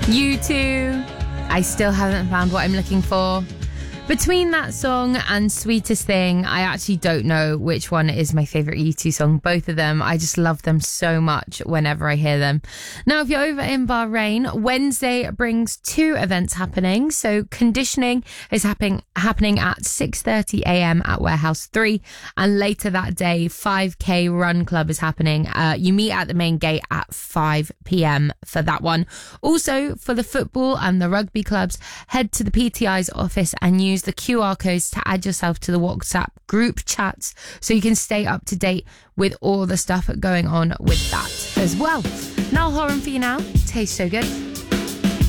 U2. I still haven't found what I'm looking for. Between that song and Sweetest Thing, I actually don't know which one is my favourite U2 song. Both of them, I just love them so much whenever I hear them. Now, if you're over in Bahrain, Wednesday brings 2 events happening. So Conditioning is happening at 6:30am at Warehouse 3. And later that day, 5K Run Club is happening. You meet at the main gate at 5pm for that one. Also, for the football and the rugby clubs, head to the PTI's office and use the QR codes to add yourself to the WhatsApp group chats so you can stay up to date with all the stuff going on with that as well. Now, Horan for you now. Tastes so good.